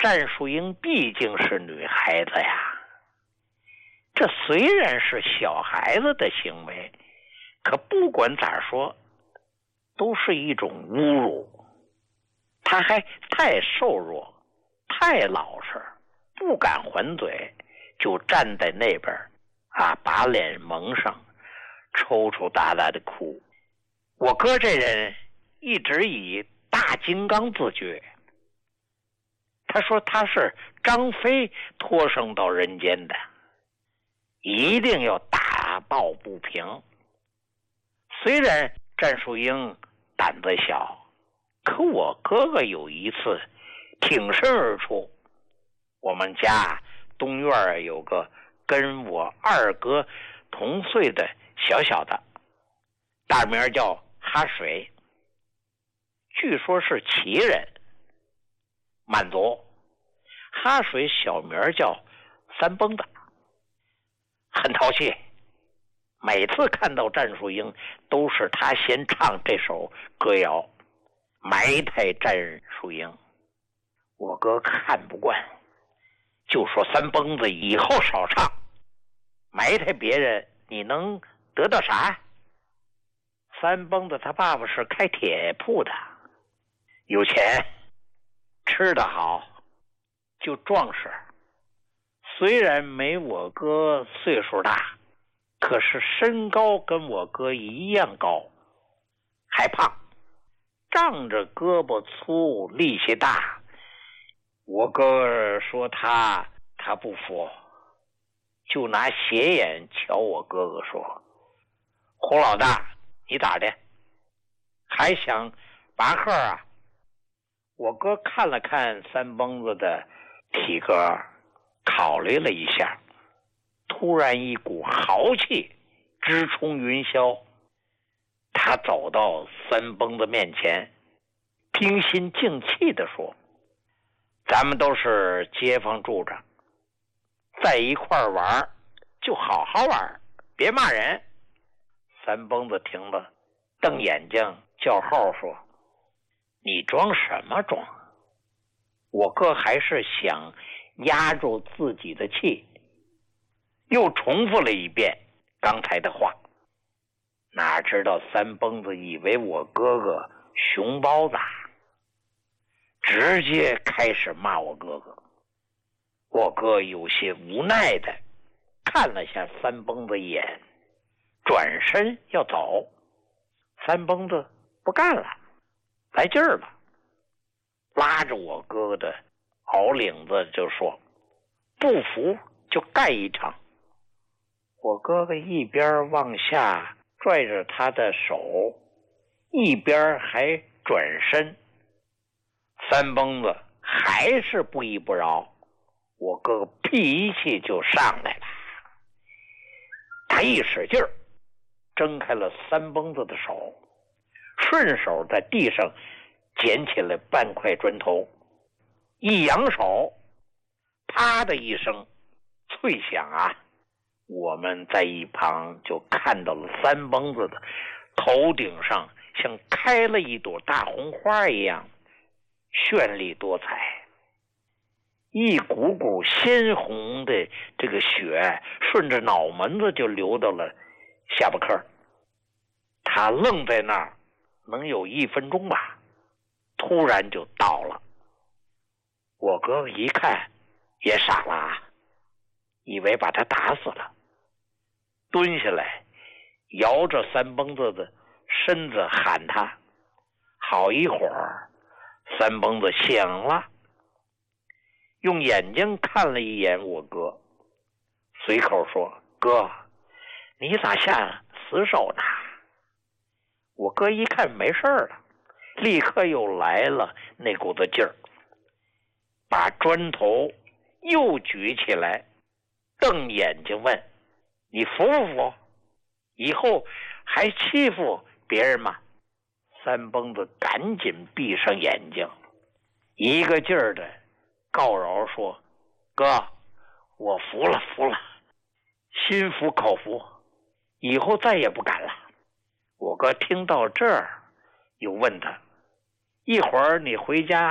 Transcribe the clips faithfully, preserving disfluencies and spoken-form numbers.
战淑英毕竟是女孩子呀，这虽然是小孩子的行为，可不管咋说都是一种侮辱。她还太瘦弱，太老实，不敢还嘴，就站在那边啊，把脸蒙上，抽抽搭搭的哭。我哥这人一直以大金刚自居，他说他是张飞托生到人间的，一定要打抱不平。虽然战淑英胆子小，可我哥哥有一次挺身而出。我们家东院有个跟我二哥同岁的小小的，大名叫哈水，据说是旗人，满族。哈水小名叫三蹦子，很淘气。每次看到战淑英，都是他先唱这首歌谣，埋汰战淑英。我哥看不惯，就说三蹦子以后少唱，埋汰别人你能得到啥？三蹦子他爸爸是开铁铺的，有钱，吃得好，就壮实。虽然没我哥岁数大，可是身高跟我哥一样高，还胖，仗着胳膊粗力气大。我哥说他他不服，就拿斜眼瞧我哥哥说：胡老大，你咋的？还想拔河啊？我哥看了看三蹦子的体格，考虑了一下，突然一股豪气直冲云霄。他走到三蹦子面前，平心静气地说：咱们都是街坊住着，在一块玩就好好玩，别骂人。三蹦子听了，瞪眼睛叫号说：你装什么装？我哥还是想压住自己的气，又重复了一遍刚才的话。哪知道三蹦子以为我哥哥熊包子，直接开始骂我哥哥。我哥有些无奈的看了下三蹦子一眼，转身要走。三蹦子不干了，来劲儿了，拉着我哥哥的袄领子就说：不服就干一场。我哥哥一边往下拽着他的手，一边还转身。三蹦子还是不依不饶，我哥哥脾气就上来了。他一使劲儿，挣开了三蹦子的手，顺手在地上捡起了半块砖头，一扬手，啪的一声脆响啊！我们在一旁就看到了三蹦子的头顶上像开了一朵大红花一样绚丽多彩，一股股鲜红的这个血顺着脑门子就流到了下巴颏。他愣在那儿能有一分钟吧，突然就倒了。我哥哥一看也傻了啊，以为把他打死了，蹲下来摇着三蹦子的身子喊他。好一会儿三蹦子醒了，用眼睛看了一眼我哥，随口说：哥，你咋下死手呢？我哥一看没事了，立刻又来了那股子劲儿，把砖头又举起来，瞪眼睛问：你服不服？以后还欺负别人吗？三蹦子赶紧闭上眼睛，一个劲儿的告饶说：哥，我服了服了，心服口服，以后再也不敢了。我哥听到这儿又问他：一会儿你回家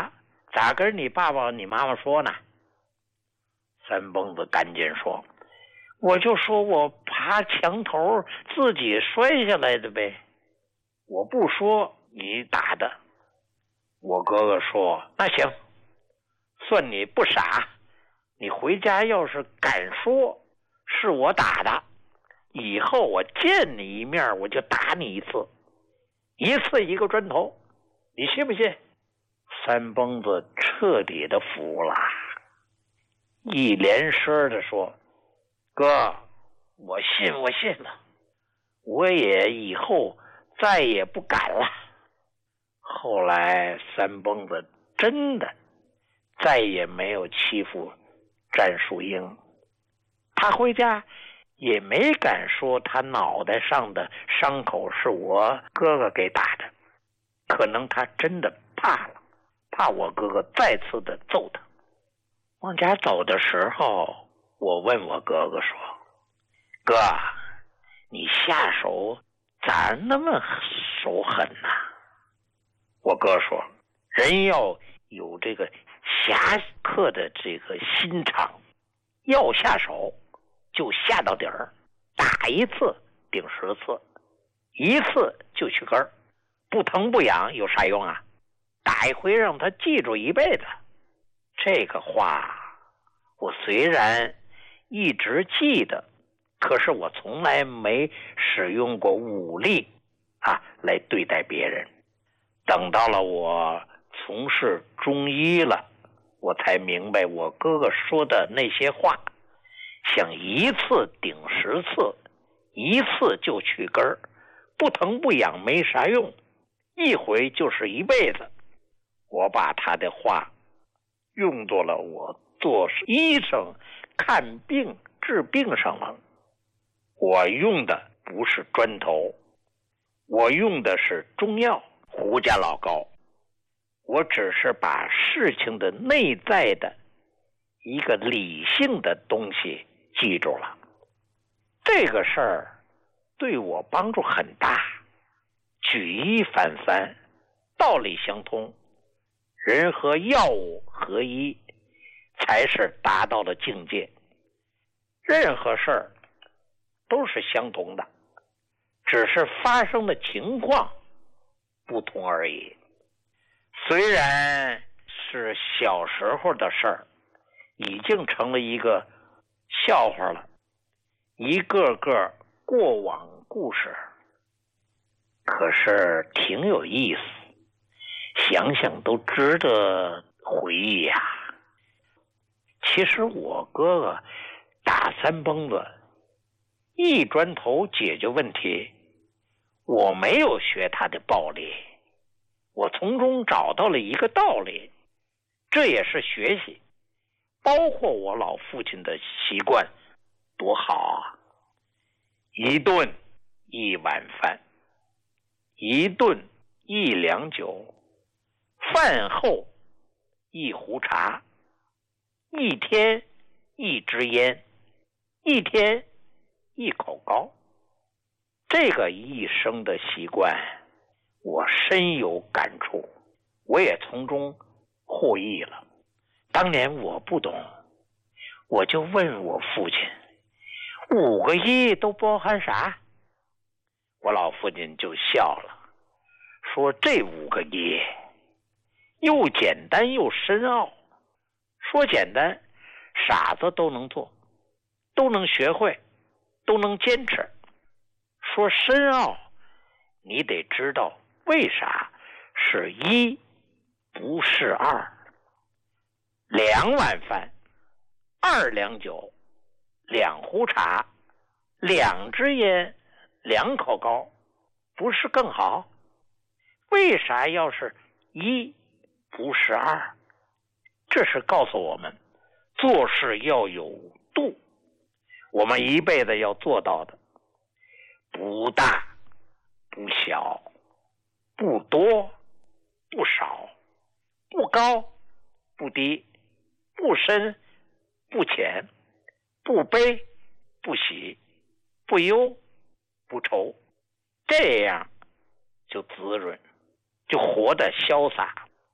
咋跟你爸爸你妈妈说呢？三蹦子赶紧说，我就说我爬墙头自己摔下来的呗，我不说你打的。我哥哥说，那行，算你不傻，你回家要是敢说是我打的，以后我见你一面我就打你一次，一次一个砖头，你信不信？三蹦子彻底的服了，一连声的说，哥，我信我信了，我也以后再也不敢了。后来三蹦子真的再也没有欺负战树英，他回家也没敢说他脑袋上的伤口是我哥哥给打的，可能他真的怕了，怕我哥哥再次的揍他。往家走的时候，我问我哥哥说，哥，你下手咋那么手狠呢？我哥说，人要有这个侠客的这个心肠，要下手就下到底儿，打一次顶十次，一次就去根儿，不疼不痒有啥用啊？打一回让他记住一辈子。这个话我虽然一直记得，可是我从来没使用过武力啊来对待别人。等到了我从事中医了，我才明白我哥哥说的那些话，想一次顶十次，一次就去根儿，不疼不痒没啥用，一回就是一辈子。我把他的话用作了我做医生看病治病上了。我用的不是砖头，我用的是中药胡家老高，我只是把事情的内在的一个理性的东西记住了。这个事儿对我帮助很大，举一反三，道理相通，人和药物合一，才是达到了境界。任何事儿都是相同的，只是发生的情况不同而已。虽然是小时候的事儿，已经成了一个笑话了，一个个过往故事，可是挺有意思，想想都值得回忆呀、啊。其实我哥哥打三蹦子一砖头解决问题，我没有学他的暴力，我从中找到了一个道理，这也是学习。包括我老父亲的习惯多好啊，一顿一碗饭，一顿一两酒，饭后一壶茶，一天一支烟，一天一口糕。这个一生的习惯我深有感触，我也从中获益了。当年我不懂，我就问我父亲，五个亿都包含啥？我老父亲就笑了，说这五个亿又简单又深奥。说简单，傻子都能做，都能学会，都能坚持。说深奥，你得知道为啥是一不是二。两碗饭，二两酒，两壶茶，两支烟，两口糕，不是更好？为啥要是一不是二？这是告诉我们做事要有度，我们一辈子要做到的，不大不小，不多不少，不高不低，不深不浅，不悲不喜，不忧不愁，这样就滋润，就活得潇洒，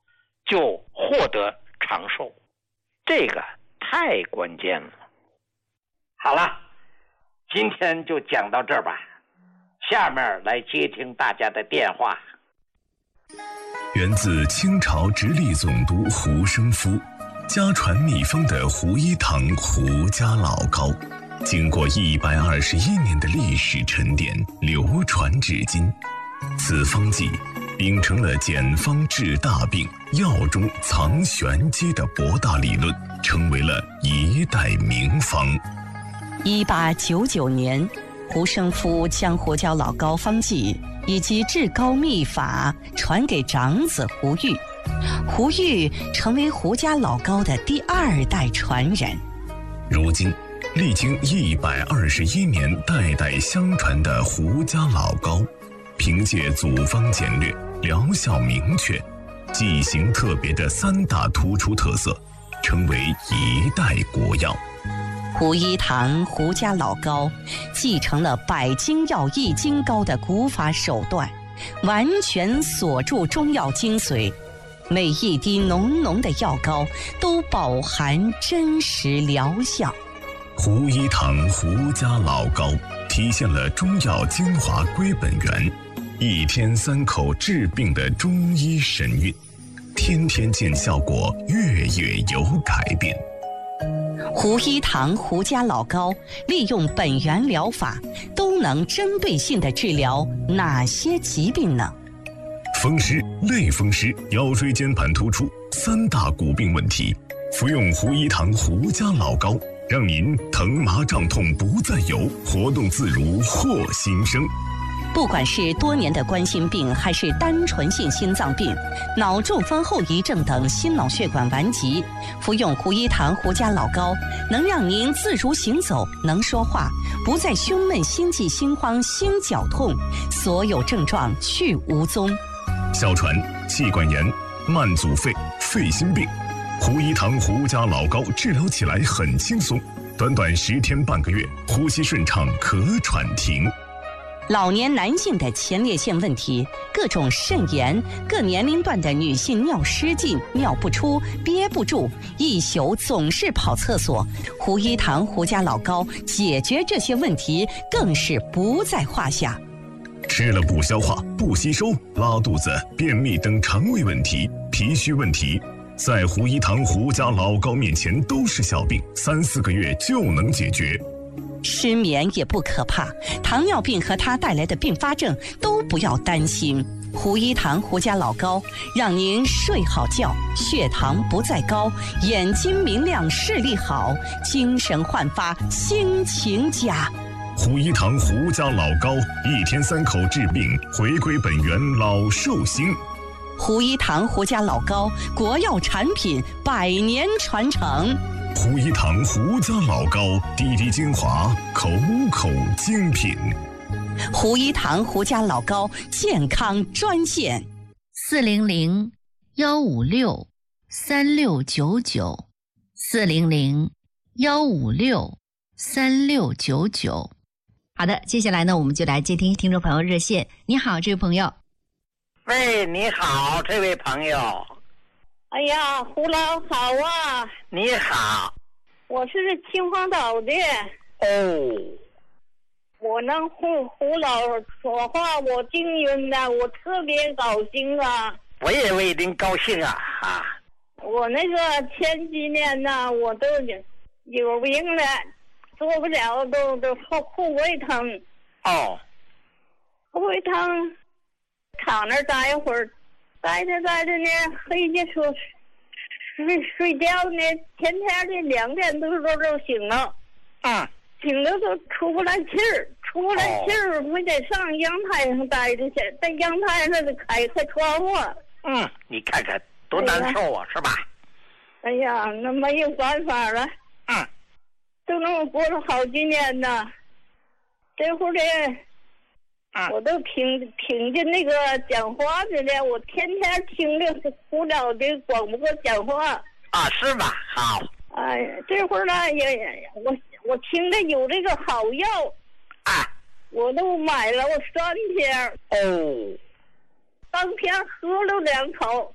就获得长寿，这个太关键了。好了，今天就讲到这儿吧，下面来接听大家的电话。 源自清朝直隶总督胡生夫，家传秘方的胡一堂胡家老膏，经过一百二十一年的历史沉淀，流传至今。此方剂秉承了简方治大病、药中藏玄机的博大理论，成为了一代名方。 一八九九年，胡生夫将胡椒老膏方剂以及治膏秘法传给长子胡玉，胡玉成为胡家老膏的第二代传人。 如今，历经一百二十一年代代相传的胡家老膏，凭借组方简略、疗效明确、剂型特别的三大突出特色，成为一代国药。 胡一堂胡家老膏继承了百金药易筋膏的古法手段，完全锁住中药精髓，每一滴浓浓的药膏都饱含真实疗效。 胡一堂胡家老膏体现了中药精华归本源，一天三口治病的中医神韵，天天见效果，月月有改变。 胡一堂胡家老膏利用本源疗法，都能针对性地治疗哪些疾病呢？ 风湿、类风湿、腰椎间盘突出三大骨病问题，服用胡一堂胡家老膏，让您疼麻胀痛不再有，活动自如获新生。 不管是多年的冠心病，还是单纯性心脏病、脑中风后遗症等心脑血管顽疾，服用胡一堂胡家老膏，能让您自如行走，能说话，不再胸闷、心悸、心慌、心绞痛，所有症状去无踪。 哮喘、气管炎、慢阻肺、肺心病，胡一堂胡家老膏治疗起来很轻松，短短十天半个月，呼吸顺畅，咳喘停。 老年男性的前列腺问题，各种肾炎，各年龄段的女性尿失禁、尿不出、憋不住，一宿总是跑厕所，胡一堂胡家老膏解决这些问题更是不在话下。 吃了不消化、不吸收、拉肚子、便秘等肠胃问题、脾虚问题，在胡一堂胡家老膏面前都是小病，三四个月就能解决。 失眠也不可怕，糖尿病和它带来的并发症都不要担心。胡一堂胡家老膏让您睡好觉，血糖不再高，眼睛明亮，视力好，精神焕发，心情佳。 胡一堂胡家老膏，一天三口治病，回归本源，老寿星。 胡一堂胡家老膏，国药产品，百年传承。 胡一堂胡家老膏，滴滴精华，口口精品。 胡一堂胡家老膏健康专线： 四零零幺五六三六九九，四零零幺五六三六九九。好的，接下来呢，我们就来接听听众朋友热线。你好，这位朋友。 喂，你好，这位朋友。 哎呀，胡老好啊！ 你好， 我是秦皇岛的。 哦， 我能胡胡老说话，我静音的，我特别高兴啊！ 我也为您高兴啊！啊， 我那个前几年呢，我都有病了，做不了，都都后后胃疼。 哦， 后胃疼，躺那儿待一会儿。待着待着呢，黑家说睡睡觉呢，天天的两点多钟就醒了， 嗯， 醒了都出不来气儿，出不来气儿，我得上阳台上待着去，在阳台上得开开窗户。 嗯，你看看多难受啊，是吧？ 哎呀，那没有办法了。 嗯， 就那么过了好几年呢，这会儿的。我都听听见那个讲话的了，我天天听着胡老的广播讲话啊，是吧？好， 哎，这会儿呢也我我听着有这个好药啊， 我都买了，我三天哦， 当天喝了两口，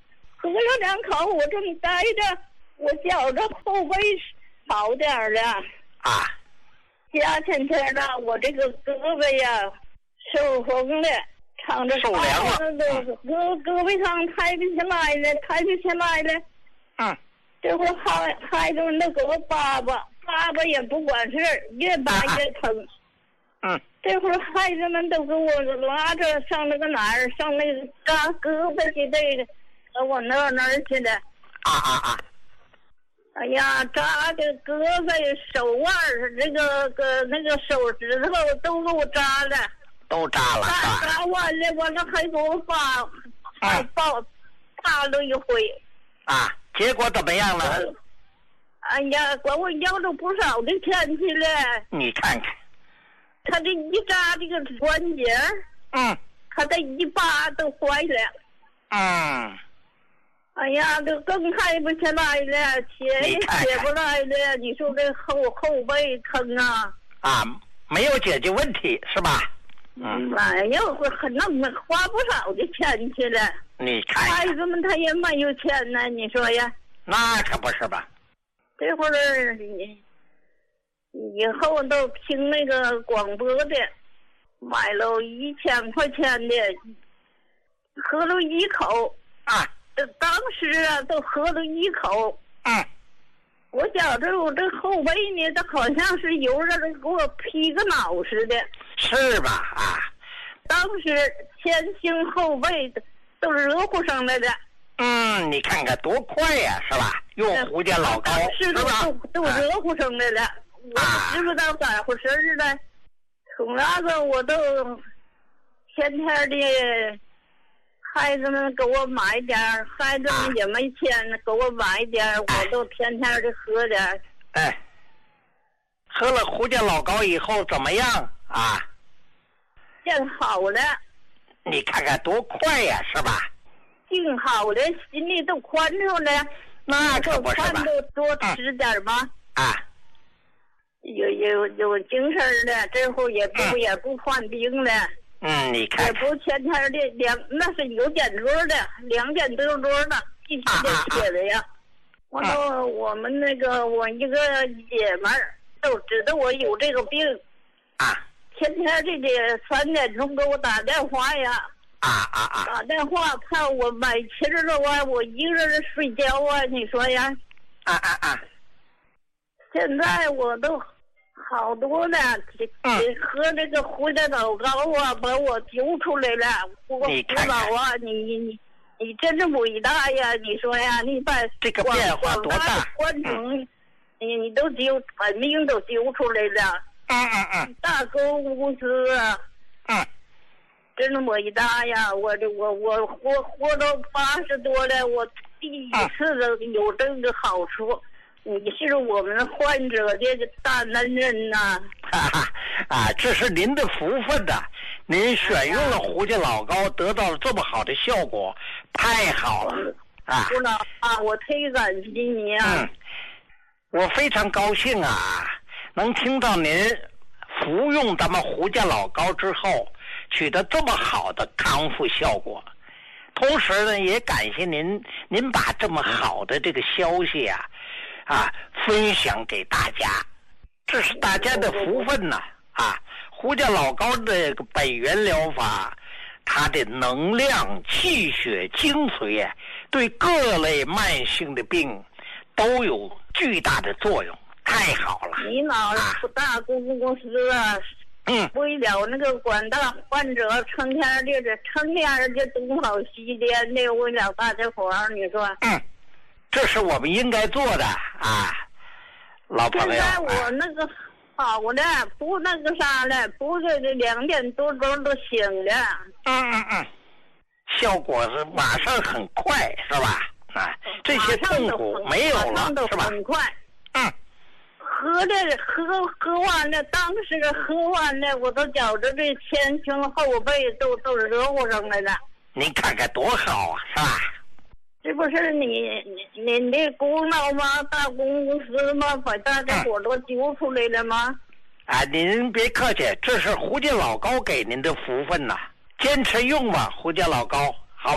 喝了两口，我这么待着，我觉着后背好点儿了。 啊。 夏天天的，我这个胳膊呀受风了，唱着受凉了， 胳胳膊上抬不起来了，抬不起来了。 嗯。 这会孩孩子们都给我爸爸，爸爸也不管事，越扒越疼。 嗯。 这会儿孩子们都给我拉着上那个哪儿，上那个扎胳膊去这个，和我那那儿去的。 啊啊啊！ 哎呀，扎的胳膊、手腕儿，这个个那个手指头都给我扎了， 都扎了。 扎扎完了，完了还给我扒，还抱扒了一回。 啊，结果怎么样了？ 哎呀，管我要了不少的钱去了。 你看看， 他这一扎这个关节， 嗯， 他这一扒都坏了。 嗯。 哎呀，都更抬不起来了，起也起不来了。你说这后后背疼啊！ 啊，没有解决问题是吧？ 嗯，没有，很那么花不少的钱去了。 你看， 孩子们他也没有钱呢，你说呀？ 那可不是吧？ 这会儿你以后都听那个广播的，买了一千块钱的，喝了一口啊。 这当时啊，都喝了一口。 嗯， 我觉着我这后背呢，这好像是有人给我劈个脑似的。 是吧？啊， 当时前胸后背都热乎上来的。 嗯，你看看多快呀，是吧？用胡家老高， 是吧？ 都都热乎上来了，我知不知道咋回事儿呢？从那个我都天天的。孩子们给我买点儿，孩子们也没钱，给我买点儿，我都天天的喝点儿。 哎，喝了胡家老高以后怎么样啊？ 见好了。 你看看多快呀，是吧？ 病好了，心里都宽敞了。 那可不是吧？ 饭都多吃点吧。 啊。 有有有精神了，这会儿也不、嗯、也不患病了。 嗯，你看， 也不天天的两，那是有点多的，两点多多的，必须得写的呀。完了、啊，我们那个我一个姐们儿都知道我有这个病， 啊， 天天这得三点钟给我打电话呀， 啊啊啊， 打电话看我买七十多万，我一个人睡觉啊，你说呀？ 啊啊啊！ 现在我都。好多呢， 嗯， 喝这个胡家老高啊，把我揪出来了。胡胡老啊，你你你你真是伟大呀！你说呀，你把这个变化多大？ 观众，你你都揪，把命都揪出来了。 嗯嗯嗯。 大公司啊， 嗯， 真是伟大呀！我这我我活活到八十多了，我第一次的有这个好处。你是我们患者的大恩人呐！ 哈哈啊，这是您的福分呐！您选用了胡家老高，得到了这么好的效果，太好了啊！ 胡老啊，我忒感激你啊！ 嗯，我非常高兴啊，能听到您服用咱们胡家老高之后，取得这么好的康复效果。同时呢，也感谢您，您把这么好的这个消息啊。啊，分享给大家，这是大家的福分呐！啊，胡家老高的本源疗法，它的能量、气血、精髓啊，对各类慢性的病都有巨大的作用，太好了！ 你老大公公司啊， 嗯， 为了那个广大患者，成天的这成天的东跑西颠的，为了大家伙儿，你说？ 嗯。这是我们应该做的啊，老朋友。 现在我那个好了，不那个啥了，不是这两点多钟都醒了。 嗯嗯嗯，效果是马上很快，是吧？啊，这些痛苦没有了，是吧？ 很快。 嗯。 喝的喝喝完了，当时喝完了，我都觉着这前胸后背都都热乎上来了。 您看看多好啊，是吧？ 这不是你你你的功劳吗？大公司吗？把大家伙都揪出来了吗？ 啊，您别客气，这是胡家老高给您的福分呐、啊，坚持用吧，胡家老高，好吗？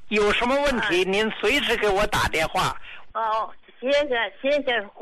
有什么问题、啊、您随时给我打电话。 哦，谢谢谢谢。